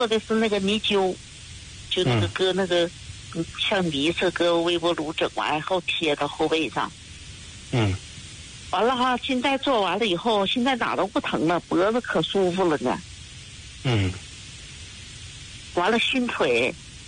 做的是那个泥灸，就那个搁那个像泥似搁微波炉整完后贴到后背上。完了哈，现在做完了以后，现在哪都不疼了，脖子可舒服了呢。完了，熏腿